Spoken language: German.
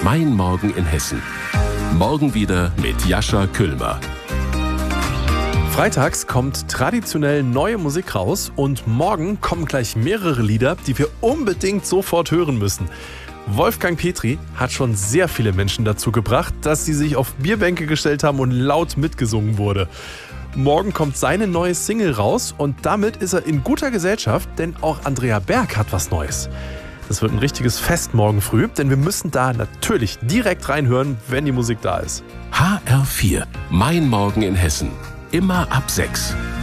Mein Morgen in Hessen. Morgen wieder mit Jascha Küllmer. Freitags kommt traditionell neue Musik raus und morgen kommen gleich mehrere Lieder, die wir unbedingt sofort hören müssen. Wolfgang Petri hat schon sehr viele Menschen dazu gebracht, dass sie sich auf Bierbänke gestellt haben und laut mitgesungen wurde. Morgen kommt seine neue Single raus und damit ist er in guter Gesellschaft, denn auch Andrea Berg hat was Neues. Das wird ein richtiges Fest morgen früh, denn wir müssen da natürlich direkt reinhören, wenn die Musik da ist. HR4. Mein Morgen in Hessen. Immer ab 6.